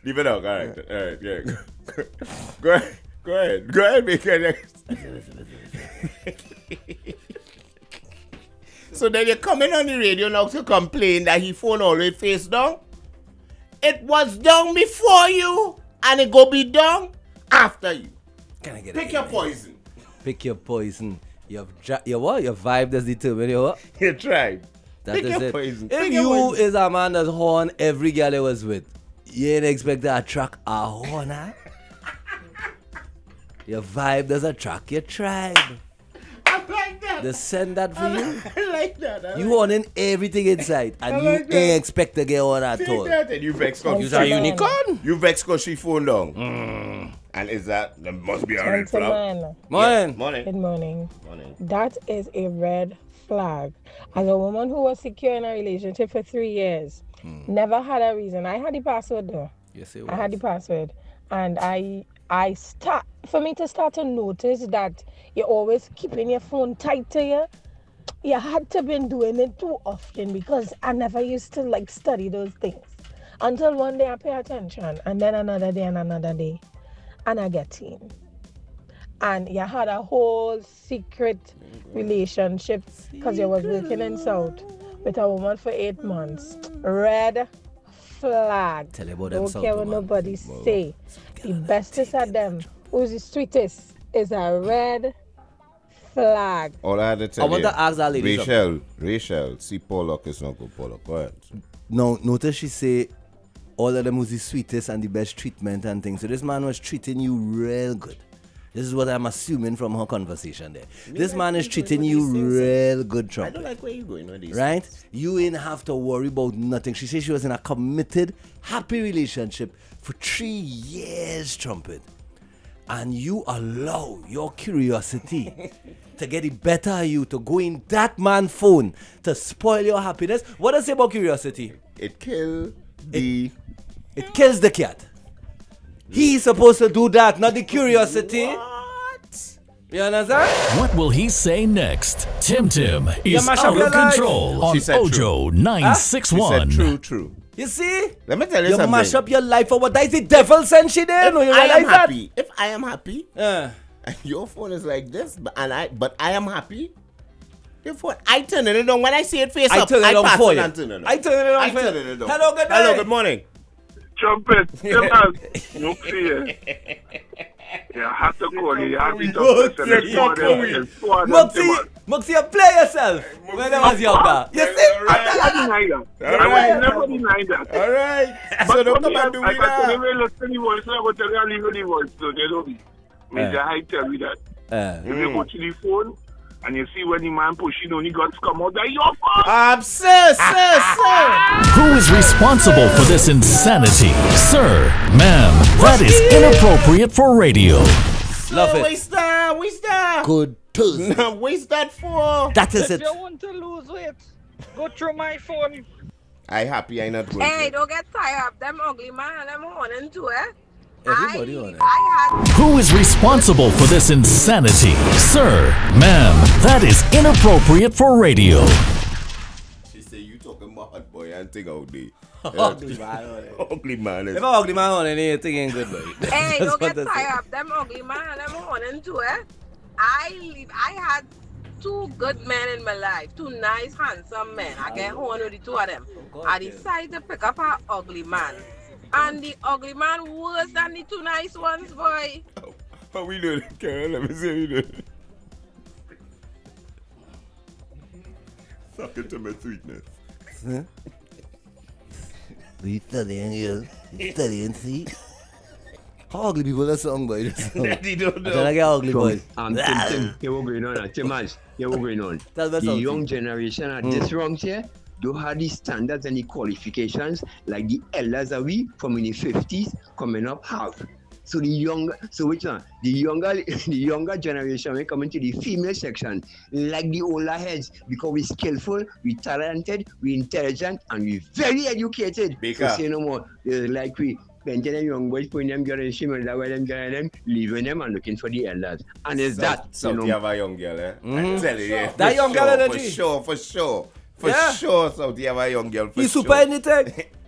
Leave it out. All right, yeah. Go ahead, make it. So then you're coming on the radio now to complain that he phone always face down. It was down before you, and it go be down after you. Can I get Pick your poison. Pick your poison. Your what? Your vibe does determine your what? You tried. That Pick is your it. poison. If Pick your you poison. is a man that's horn every girl he was with, you ain't expect to attract a horner. Your vibe does attract your tribe. I like that. They send that for you. I like that. You horning everything inside, and you like that. ain't expect to get on at Take all. that and you vex cause You're a unicorn. You vex cause she phone down. And is that must be a red flag? Gentlemen, Morning. Morning. good morning. Morning. That is a red flag. As a woman who was secure in a relationship for 3 years, never had a reason. I had the password though. Yes, it I had the password, and for me to start to notice that you're always keeping your phone tight to you. You had to been doing it too often because I never used to study those things until one day I pay attention, and then another day and another day, and I get in. And you had a whole secret relationship because you was working in South with a woman for 8 months. Red flag. Tell you about them Don't South care what woman. nobody say. The bestest of them, who's the sweetest, is a red flag. All I had to tell I want you, to ask that lady Rachel, see Pollock is not good, Pollock. Go ahead. No, notice she say all of them was the sweetest and the best treatment and things. So this man was treating you real good. This is what I'm assuming from her conversation there. This man is treating you real good, I Trumpet. don't like where you going with these. Right? You ain't have to worry about nothing. She said she was in a committed, happy relationship for 3 years, Trumpet. And you allow your curiosity to get the better of you, to go in that man's phone, to spoil your happiness. What does it say about curiosity? It kill the... It kills the cat. He's supposed to do that, not the curiosity. What? You understand? What will he say next? Tim is mash up out your of life. control on She said Ojo She 961. said true. You see? Let me tell you You something. mash up your life for what? That is the devil sent she there. If No, you I am realize that? happy, if I am happy, Yeah. and your phone is like this, but I am happy. Your phone, I turn it on. When I see it face I up, turn it on pass for it you. and turn it on. I turn it on I for turn you. it on. Hello, good Hello, night. good morning. Trumpet, look here. Yeah, I have to call you. I have to talk to them. Moxie, you play yourself when I was younger. You see? I never deny that. I will never deny that. All right. But So don't for come me, and do I me can tell that. you, when I listen to the voice, I will tell you, I leave the voice, so they don't be. Mr. I tell you that. If you go to the phone, and you see when the man pushing on, he got to come out, that your fault. Sir. Who is responsible for this insanity? Sir, ma'am, that is inappropriate for radio. Love it. Waste that. Good Tuesday. No, waste that for. That is If it. you want to lose weight, go through my phone. I happy I not going Hey, to. don't get tired of them ugly man. I'm on too, eh? Everybody on it. I had Who is responsible for this insanity? Sir, ma'am, that is inappropriate for radio. She say you talking about hot boy and thing out there. Ugly man on it. Ugly man. If I ugly man on it, anything ain't good, boy. Hey, That's don't what get they say. tired of them ugly man. I'm on too, eh? I had 2 good men in my life, 2 nice, handsome men. I get home with the 2 of them. I decided to pick up an ugly man. And the ugly man worse than the 2 nice ones, boy. How we doing, Carol? Let me see how you doing. Suck it to my sweetness. We studying you. We studying, see? How ugly people that song, boy? Daddy don't Then I get ugly, boy. Tim, yeah, what going on? Timaz, yeah, what going on? Tell me The something. young generation at this wrong here don't have the standards and the qualifications like the elders that we from in the 50s coming up have. So the younger generation when coming to the female section, like the older heads, because we're skillful, we're talented, we're intelligent, and we're very educated. Baker. So say no more. Like we plenty them young boys putting them girls in shimmer, that way them getting them, leaving them and looking for the elders. And it's that, So you you know. have a young girl, eh? I tell you, yeah. That For young girl sure, energy. For sure. For Yeah. sure, so you have a young girl. For You super sure. anything.